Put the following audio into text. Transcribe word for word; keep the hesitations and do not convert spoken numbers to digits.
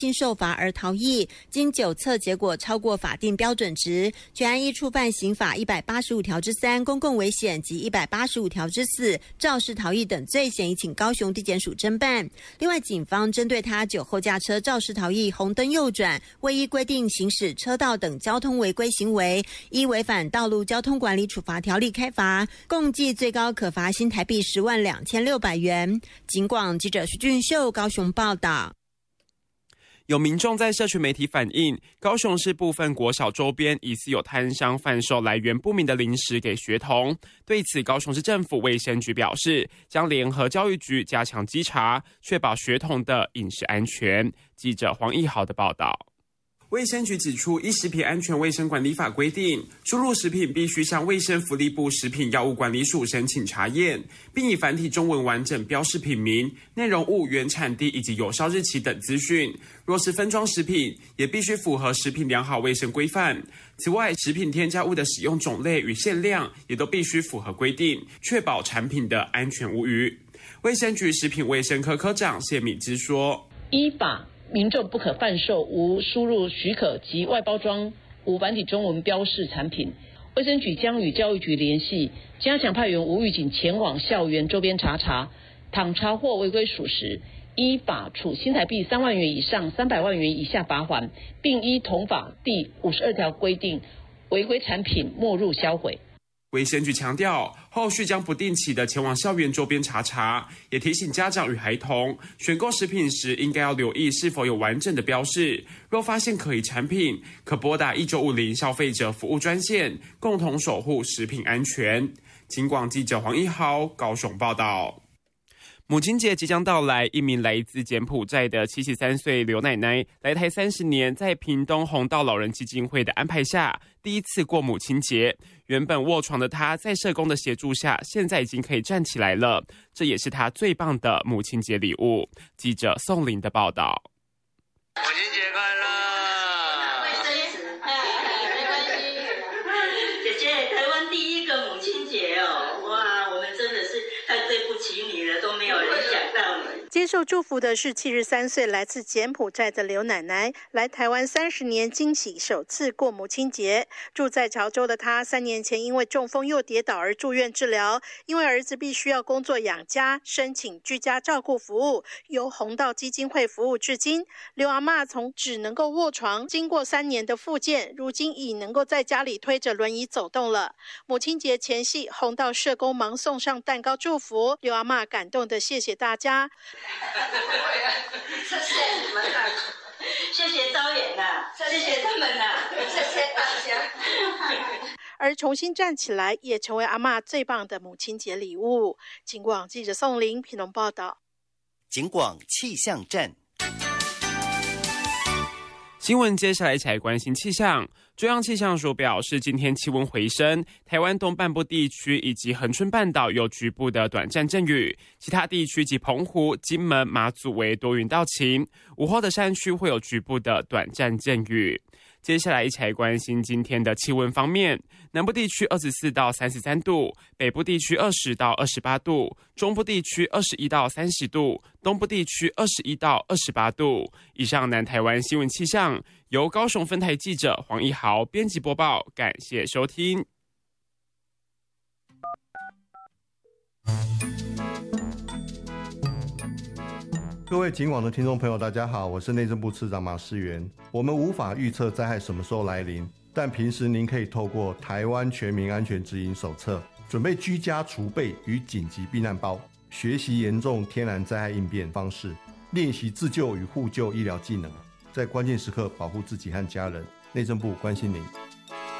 因受罚而逃逸，经酒测结果超过法定标准值，全案依触犯刑法一百八十五条之三公共危险及一百八十五条之四肇事逃逸等罪嫌，已请高雄地检署侦办。另外，警方针对他酒后驾车肇事逃逸、红灯右转、未依规定行驶车道等交通违规行为，依违反道路交通管理处罚条例开罚，共计最高可罚新台币十万两千六百元。警广记者徐俊秀高雄报道。 有民众在社群媒体反映，高雄市部分国小周边疑似有摊商贩售来源不明的零食给学童。对此，高雄市政府卫生局表示，将联合教育局加强稽查，确保学童的饮食安全。记者黄义豪的报道。卫生局指出，依食品安全卫生管理法规定，输入食品必须向卫生福利部食品药物管理署申请查验，并以繁体中文完整标示品名、内容物原产地以及有效日期等资讯。若是分装食品，也必须符合食品良好卫生规范。此外，食品添加物的使用种类与限量也都必须符合规定，确保产品的安全无虞。卫生局食品卫生科科长谢敏之说： 依法，民众不可贩售无输入许可及外包装、无繁体中文标示产品。卫生局将与教育局联系，加强派员无预警前往校园周边查查，倘查获违规属实，依法处新台币三万元以上三百万元以下罚锾，并依同法第五十二条规定，违规产品没入销毁。 卫生局强调，后续将不定期的前往校园周边查查，也提醒家长与孩童选购食品时应该要留意是否有完整的标示。若发现可疑产品，可拨打一九五零消费者服务专线，共同守护食品安全。警广记者黄一豪高雄报道。母亲节即将到来，一名来自柬埔寨的七十三岁刘奶奶来台三十年，在屏东弘道老人基金会的安排下，第一次过母亲节。原本卧床的她，在社工的协助下，现在已经可以站起来了，这也是她最棒的母亲节礼物。记者宋林的报道。 母亲节快乐！ 没关系，姐姐，台湾第一个母亲节哦，哇，我们真的是太对不起你了，都没有人想到你。 接受祝福的是七十三岁来自柬埔寨的刘奶奶，来台湾三十年，惊喜首次过母亲节。住在潮州的她，三年前因为中风又跌倒而住院治疗，因为儿子必须要工作养家，申请居家照顾服务，由弘道基金会服务至今。刘阿嬷从只能够卧床，经过三年的复健，如今已能够在家里推着轮椅走动了。母亲节前夕，弘道社工忙送上蛋糕祝福，刘阿嬷感动的谢谢大家。 谢谢你们啊，谢谢招远啊，谢谢他们啊，谢谢大家。 而重新站起来，也成为阿嬷最棒的母亲节礼物。警广记者宋玲屏东报道。 警广气象站。 新闻接下来一起来关心气象。中央气象署表示，今天气温回升，台湾东半部地区以及恒春半岛有局部的短暂阵雨，其他地区及澎湖、金门、马祖为多云到晴，午后的山区会有局部的短暂阵雨。接下来一起来关心今天的气温方面，南部地区二十四到三十三度，北部地区二十到二十八度，中部地区二十一到三十度，东部地区二十一到二十八度。以上南台湾新闻气象由高雄分台记者黄一豪编辑播报，感谢收听。 各位警广的听众朋友，大家好，我是内政部次长马世元。我们无法预测灾害什么时候来临，但平时您可以透过台湾全民安全指引手册，准备居家储备与紧急避难包，学习严重天然灾害应变方式，练习自救与互救医疗技能，在关键时刻保护自己和家人。内政部关心您。